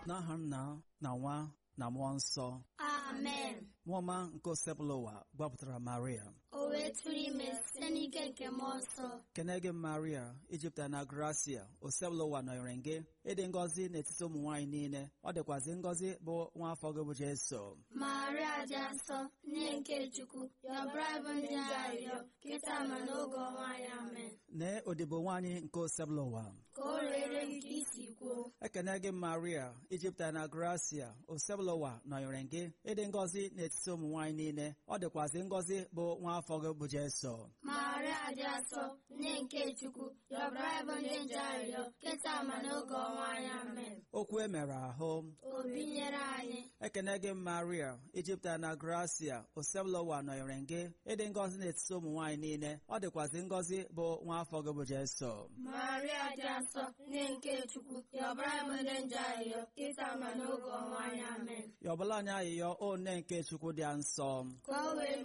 N'aha Nna na Nwa na Mmụọ Nsọ. Amen. Nwoma nke osebụla ụwa gbapụtara Maria. O wee tụrụ ime site n'ike nke Mmụọ Nsọ. Kene gị Maria, Ijipụta na Gracia, osebụla ụwa nọnyere gị. Ịdị ngọzi n'etiti ụmụ nwaanyị niile, ọ dịkwazị ngọzi bụ nwa afọ gị bụ Jesu. Maria dị nsọ, nne nke Chukwu, yọbara bụ ndị arịrịọ, kịta ma n'oge ọnwa anyị. Amen. Nee odibo nwaanyị nke osebụla ụwa. Ka o rere nke isi kwuo. Ekene gị Maria, Ijipụta na Gracia, osebụla ụwa nọnyere gị. Ịdị ngọzi n'etiti ụmụ nwaanyị niile, ọ dịkwazị ngọzi bụ nwa afọ gị bụ Jesu. Maria dị nsọ, nne nke Chukwu, yọbara bụ ndị nje arịrịọ, kịta ma n'oge ọnwa anyị. Amen. Okwu e mere ahụ. O binyere anyị. Ekene gị Maria, Ijipụta na Gracia, osebụla ụwa nọnyere gị. Ịdị ngọzi n'etiti ụmụ nwaanyị niile, ọ dịkwazị ngọzi bụ nwa afọ gị bụ Jesu. Maria dị nsọ, nne nke Chukwu, yọbara bụ ndị nje arịrịọ, kịta ma n'oge ọnwa anyị. Amen. Yọbala anyị ayịyọ o nne nke Chukwu dị nsọ. Ka o wee